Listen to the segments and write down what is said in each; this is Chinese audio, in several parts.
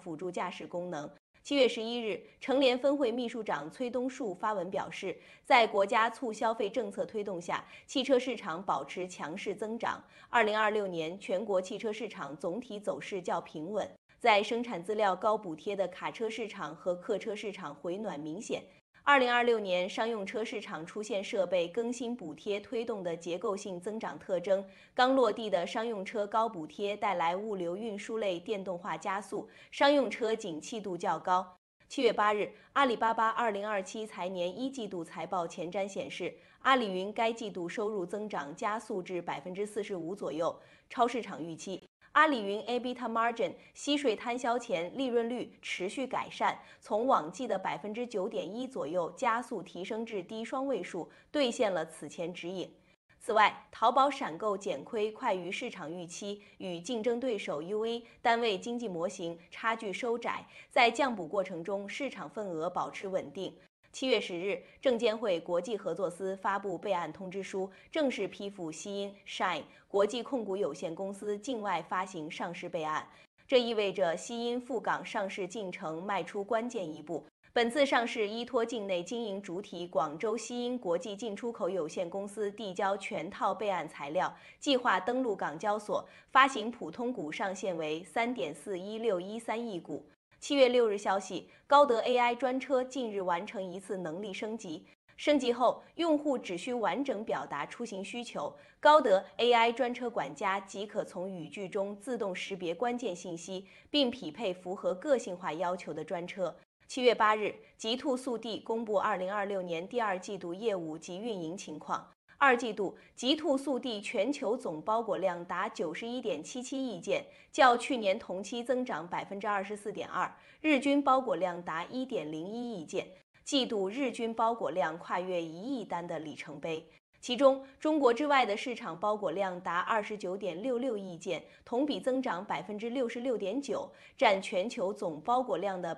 辅助驾驶功能。7月11日，乘联分会秘书长崔东树发文表示，在国家促消费政策推动下，汽车市场保持强势增长。2026年全国汽车市场总体走势较平稳，在生产资料高补贴的卡车市场和客车市场回暖明显。2026年商用车市场出现设备更新补贴推动的结构性增长特征，刚落地的商用车高补贴带来物流运输类电动化加速，商用车景气度较高。7月8日，阿里巴巴2027财年一季度财报前瞻显示，阿里云该季度收入增长加速至45%左右，超市场预期。阿里云 EBITDA margin 息税摊销前利润率持续改善，从往季的9.1%左右加速提升至低双位数，兑现了此前指引。此外，淘宝闪购减亏快于市场预期，与竞争对手 UE 单位经济模型差距收窄，在降补过程中市场份额保持稳定。7月10日，证监会国际合作司发布备案通知书，正式批复西音 Shine 国际控股有限公司境外发行上市备案。这意味着西音赴港上市进程迈出关键一步。本次上市依托境内经营主体广州西音国际进出口有限公司递交全套备案材料，计划登陆港交所，发行普通股上限为3.41613亿股。7月6日消息，高德 AI 专车近日完成一次能力升级。升级后，用户只需完整表达出行需求，高德 AI 专车管家即可从语句中自动识别关键信息，并匹配符合个性化要求的专车。7月8日，极兔速递公布2026年第二季度业务及运营情况。二季度，极兔速递全球总包裹量达91.77亿件，较去年同期增长24.2%，日均包裹量达1.01亿件，季度日均包裹量跨越1亿单的里程碑。其中，中国之外的市场包裹量达29.66亿件，同比增长66.9%，占全球总包裹量的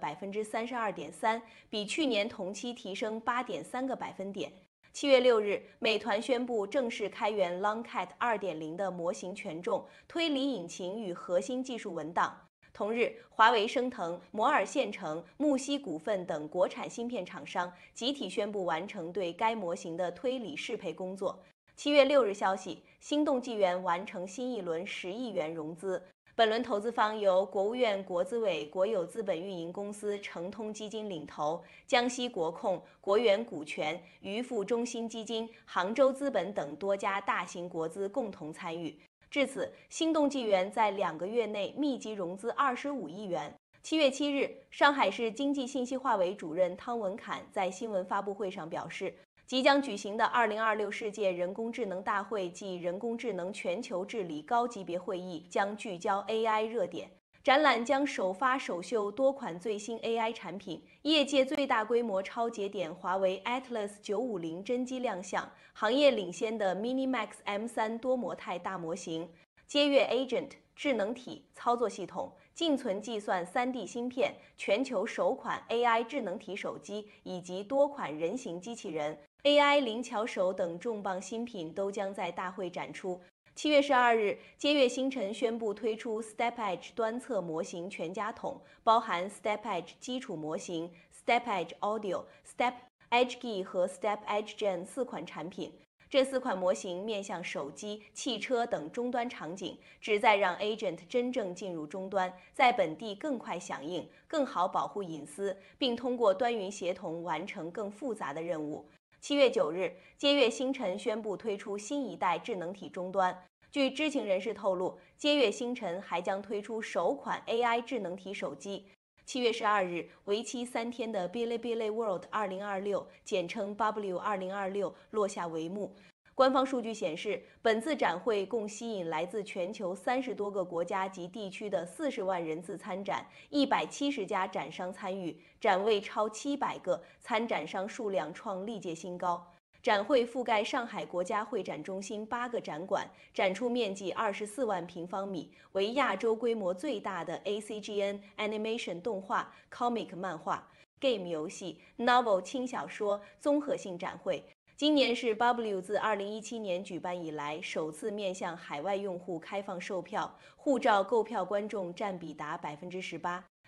32.3%，比去年同期提升8.3个百分点。7月6日，美团宣布正式开源 Longcat 2.0的模型权重、推理引擎与核心技术文档。同日，华为、升腾、摩尔线程、木犀股份等国产芯片厂商集体宣布完成对该模型的推理适配工作。7月6日消息，心动纪元完成新一轮10亿元融资。本轮投资方由国务院国资委国有资本运营公司诚通基金领投，江西国控、国元股权、渔富中心基金、杭州资本等多家大型国资共同参与。至此，心动纪元在2个月内密集融资25亿元。7月7日，上海市经济信息化委主任汤文侃在新闻发布会上表示，即将举行的2026世界人工智能大会暨人工智能全球治理高级别会议将聚焦 AI 热点。展览将首发首秀多款最新 AI 产品，业界最大规模超节点华为 Atlas 950真机亮相，行业领先的 MiniMax M3多模态大模型，接跃 Agent 智能体操作系统，静存计算3D 芯片，全球首款 AI 智能体手机以及多款人形机器人、AI 灵巧手等重磅新品都将在大会展出。7月12日，接跃星辰宣布推出 StepEdge 端侧模型全家桶，包含 StepEdge 基础模型、StepEdge Audio、StepEdge G 和 StepEdge Gen 4款产品。这4款模型面向手机、汽车等终端场景，旨在让 Agent 真正进入终端，在本地更快响应，更好保护隐私，并通过端云协同完成更复杂的任务。7月9日，接跃星辰宣布推出新一代智能体终端。据知情人士透露，接跃星辰还将推出首款 AI 智能体手机。7月12日，为期3天的 Bilibili World 2026，简称 W 2026落下帷幕。官方数据显示，本次展会共吸引来自全球30多个国家及地区的40万人次参展，170家展商参与，展位超700个，参展商数量创历届新高。展会覆盖上海国家会展中心8个展馆，展出面积24万平方米，为亚洲规模最大的 ACGN Animation 动画、Comic 漫画、Game 游戏、Novel 轻小说综合性展会。今年是 W 自2017年举办以来首次面向海外用户开放售票，护照购票观众占比达18%。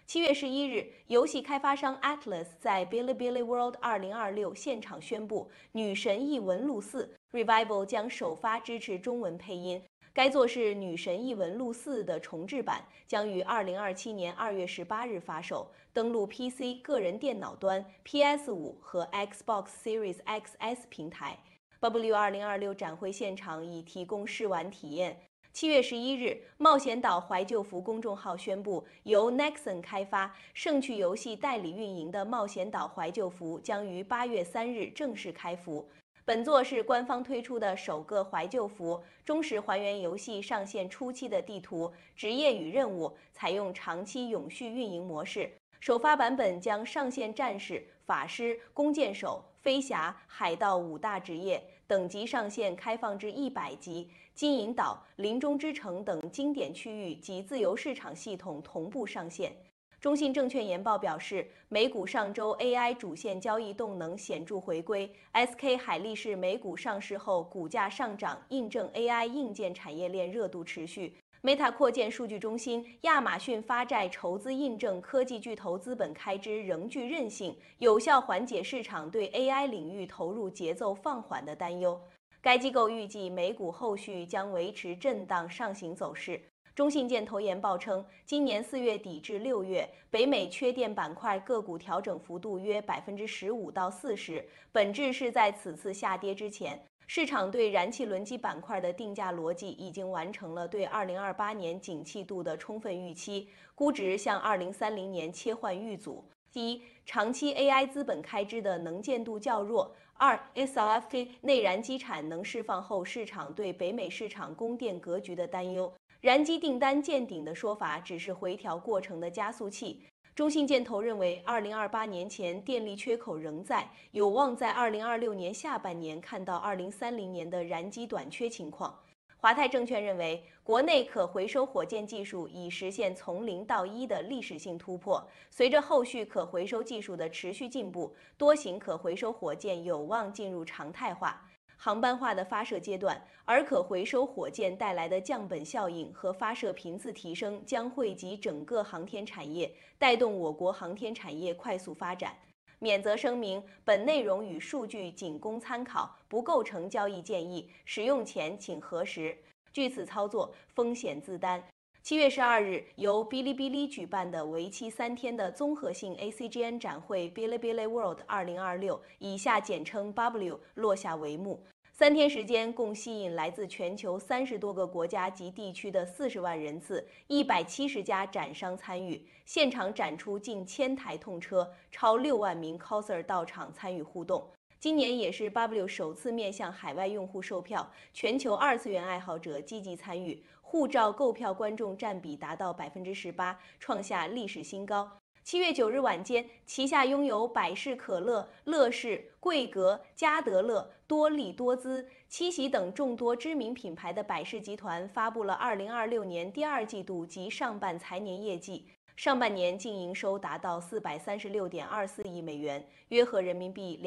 7月11日，游戏开发商 Atlus 在 Bilibili World 2026现场宣布，《女神异闻录4 Revival》将首发支持中文配音。该作是《女神异闻录4》的重制版，将于2027年2月18日发售，登陆 PC 个人电脑端、PS5和 Xbox Series XS 平台。W 2026展会现场已提供试玩体验。7月11日，冒险岛怀旧服公众号宣布，由 Nexon 开发、盛趣游戏代理运营的冒险岛怀旧服将于8月3日正式开服。本作是官方推出的首个怀旧服，忠实还原游戏上线初期的地图、职业与任务，采用长期永续运营模式。首发版本将上线战士、法师、弓箭手、飞侠、海盗5大职业，等级上限开放至100级。金银岛、林中之城等经典区域及自由市场系统同步上线。中信证券研报表示，美股上周 AI 主线交易动能显著回归 ，SK 海力士美股上市后股价上涨，印证 AI 硬件产业链热度持续。Meta 扩建数据中心，亚马逊发债筹资，印证科技巨头资本开支仍具韧性，有效缓解市场对 AI 领域投入节奏放缓的担忧。该机构预计美股后续将维持震荡上行走势。中信建投研报称，今年4月底至6月，北美缺电板块个股调整幅度约15%到40%，本质是在此次下跌之前，市场对燃气轮机板块的定价逻辑已经完成了对2028年景气度的充分预期，估值向2030年切换预组。一、长期 AI 资本开支的能见度较弱。2. SLFK 内燃机产能释放后，市场对北美市场供电格局的担忧。燃机订单见顶的说法只是回调过程的加速器。中信建投认为，2028年前电力缺口仍在，有望在2026年下半年看到2030年的燃机短缺情况。华泰证券认为，国内可回收火箭技术已实现从0到1的历史性突破。随着后续可回收技术的持续进步，多型可回收火箭有望进入常态化、航班化的发射阶段，而可回收火箭带来的降本效应和发射频次提升将惠及整个航天产业，带动我国航天产业快速发展。免责声明：本内容与数据仅供参考，不构成交易建议，使用前请核实。据此操作，风险自担。7月12日，由哔哩哔哩举办的为期3天的综合性 ACGN 展会 Bilibili World 2026（以下简称 W） 落下帷幕。3天时间，共吸引来自全球30多个国家及地区的40万人次，170家展商参与，现场展出近1000台痛车，超6万名 coser 到场参与互动。今年也是 W 首次面向海外用户售票，全球2次元爱好者积极参与，护照购票观众占比达到18%，创下历史新高。7月9日晚间，旗下拥有百事可乐、乐事、桂格、嘉德乐、多利多姿、七喜等众多知名品牌的百事集团发布了2026年第2季度及上半财年业绩。上半年净营收达到436.24亿美元，约合人民币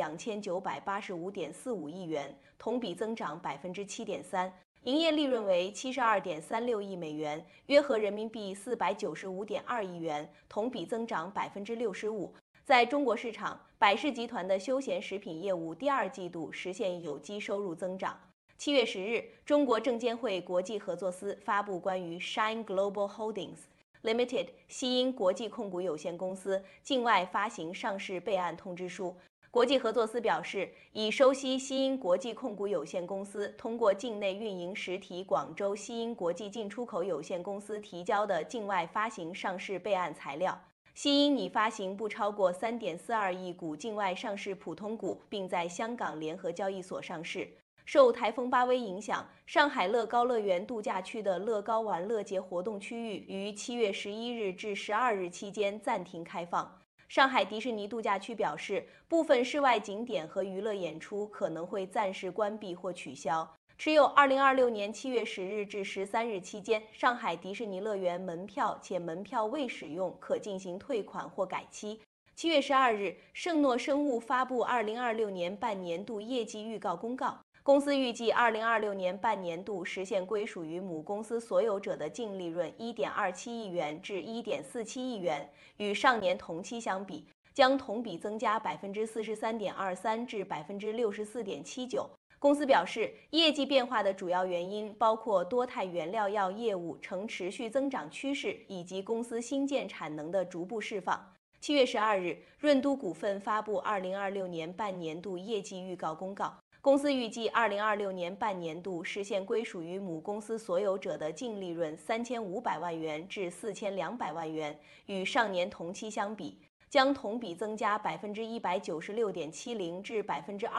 2985.45亿元，同比增长7.3%。营业利润为72.36亿美元，约合人民币495.2亿元，同比增长65%。在中国市场，百事集团的休闲食品业务第2季度实现有机收入增长。7月10日，中国证监会国际合作司发布关于 Shine Global Holdings Limited 西英国际控股有限公司境外发行上市备案通知书。国际合作司表示，已收悉西英国际控股有限公司通过境内运营实体广州西英国际进出口有限公司提交的境外发行上市备案材料。西英拟发行不超过3.42亿股境外上市普通股，并在香港联合交易所上市。受台风巴威影响，上海乐高乐园度假区的乐高玩乐节活动区域于7月11日至12日期间暂停开放。上海迪士尼度假区表示，部分室外景点和娱乐演出可能会暂时关闭或取消。持有2026年7月10日至13日期间上海迪士尼乐园门票且门票未使用，可进行退款或改期。7月12日，圣诺生物发布2026年半年度业绩预告公告。 公司预计2026年半年度实现归属于母公司所有者的净利润1.27亿元至1.47亿元，与上年同期相比，将同比增加43.23%至64.79%。公司表示，业绩变化的主要原因包括多肽原料药业务呈持续增长趋势，以及公司新建产能的逐步释放。7月12日，润都股份发布2026年半年度业绩预告公告。公司预计2026年半年度实现归属于母公司所有者的净利润3500万元至4200万元，与上年同期相比，将同比增加196.70%至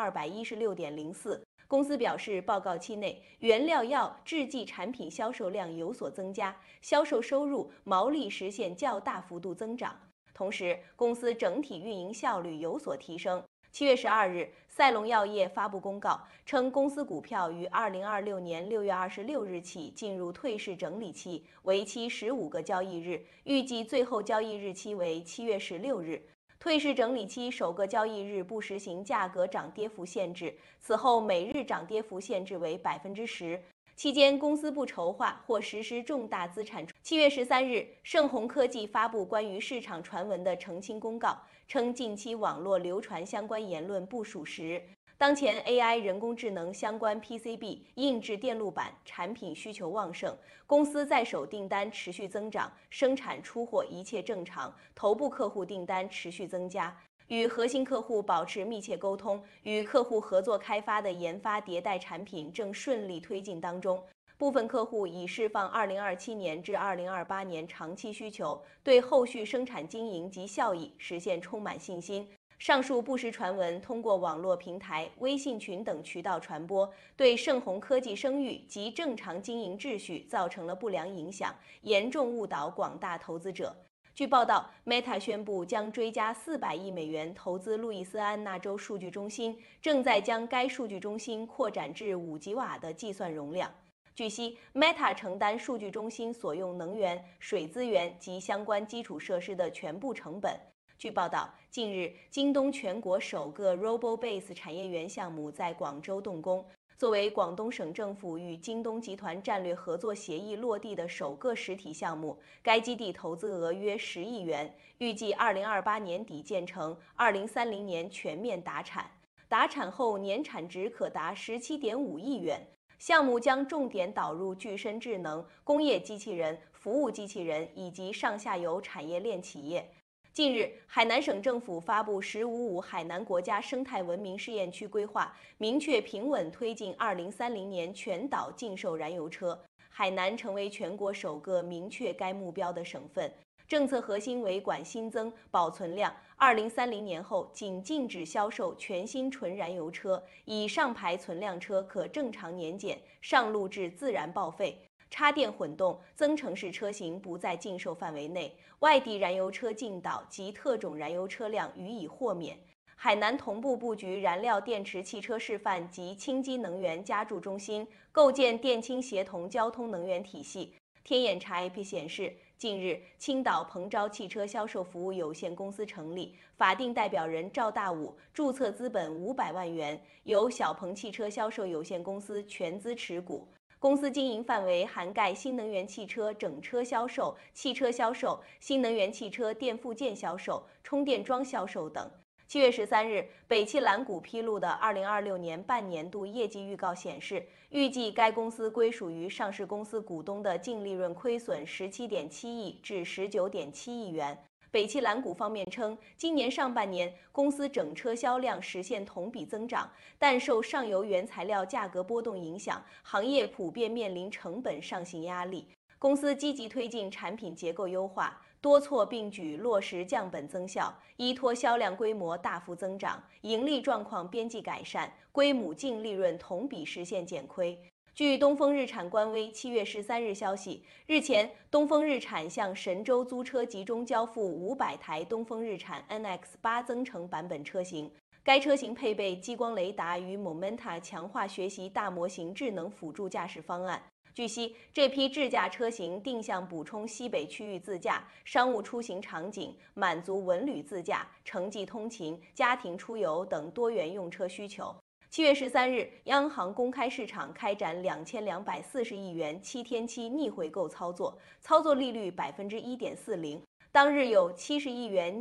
216.04%。公司表示，报告期内，原料药制剂产品销售量有所增加，销售收入、毛利实现较大幅度增长。同时，公司整体运营效率有所提升。7月12日，赛隆药业发布公告称，公司股票于2026年6月26日起进入退市整理期，为期15个交易日，预计最后交易日期为7月16日。退市整理期首个交易日不实行价格涨跌幅限制，此后每日涨跌幅限制为10%。期间，公司不筹划或实施重大资产。7月13日，盛虹科技发布关于市场传闻的澄清公告，称近期网络流传相关言论不属实。当前 AI 人工智能相关 PCB 硬质电路板产品需求旺盛，公司在手订单持续增长，生产出货一切正常，头部客户订单持续增加。与核心客户保持密切沟通，与客户合作开发的研发迭代产品正顺利推进当中。部分客户已释放2027年至2028年长期需求，对后续生产经营及效益实现充满信心。上述不实传闻通过网络平台、微信群等渠道传播，对盛虹科技声誉及正常经营秩序造成了不良影响，严重误导广大投资者。据报道 ，Meta 宣布将追加400亿美元投资路易斯安那州数据中心，正在将该数据中心扩展至5吉瓦的计算容量。据悉 ，Meta 承担数据中心所用能源、水资源及相关基础设施的全部成本。据报道，近日，京东全国首个 RoboBase 产业园项目在广州动工。作为广东省政府与京东集团战略合作协议落地的首个实体项目，该基地投资额约10亿元，预计2028年底建成，2030年全面达产。达产后年产值可达17.5亿元。项目将重点导入具身智能、工业机器人、服务机器人以及上下游产业链企业。近日，海南省政府发布“1055”海南国家生态文明试验区规划，明确平稳推进2030年全岛禁售燃油车。海南成为全国首个明确该目标的省份。政策核心为管新增、保存量，2030年后仅禁止销售全新纯燃油车，以上牌存量车可正常年检，上路至自然报废。插电混动、增程式车型不在禁售范围内，外地燃油车进岛及特种燃油车辆予以豁免。海南同步布局燃料电池汽车示范及氢基能源加注中心，构建电氢协同交通能源体系。天眼查 AP 显示，近日青岛鹏昭汽车销售服务有限公司成立，法定代表人赵大武，注册资本500万元，由小鹏汽车销售有限公司全资持股。公司经营范围涵盖新能源汽车整车销售、汽车销售、新能源汽车电附件销售、充电桩销售等。7月13日，北汽蓝谷披露的2026年半年度业绩预告显示，预计该公司归属于上市公司股东的净利润亏损17.7亿至19.7亿元。北汽蓝谷方面称，今年上半年公司整车销量实现同比增长，但受上游原材料价格波动影响，行业普遍面临成本上行压力。公司积极推进产品结构优化，多措并举落实降本增效，依托销量规模大幅增长，盈利状况边际改善，归母净利润同比实现减亏。据东风日产官微7月13日消息，日前，东风日产向神州租车集中交付500台东风日产 NX8 增程版本车型。该车型配备激光雷达与 Momenta 强化学习大模型智能辅助驾驶方案。据悉，这批智驾车型定向补充西北区域自驾、商务出行场景，满足文旅自驾、城际通勤、家庭出游等多元用车需求。 7月13日，央行公开市场开展2240亿元7天期逆回购操作，操作利率1.40%。当日有70亿元